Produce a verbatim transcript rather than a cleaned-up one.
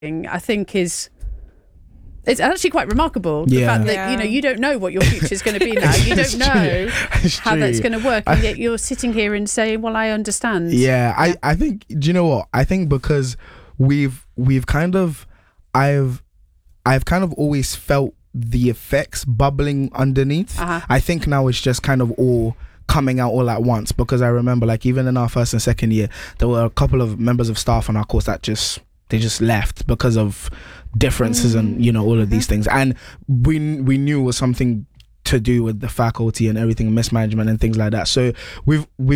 I think is it's actually quite remarkable. The Yeah. fact that Yeah. you know you don't know what your future is going to be now. You don't know It's how true. that's going to work, and yet you're sitting here and saying, "Well, I understand." Yeah, I, I think, do you know what? I think because we've we've kind of I've I've kind of always felt the effects bubbling underneath. Uh-huh. I think now it's just kind of all coming out all at once, because I remember, like, even in our first and second year, there were a couple of members of staff on our course that just they just left because of differences and, you know, all of these things, and we we knew it was something to do with the faculty and everything, mismanagement and things like that. So we've we've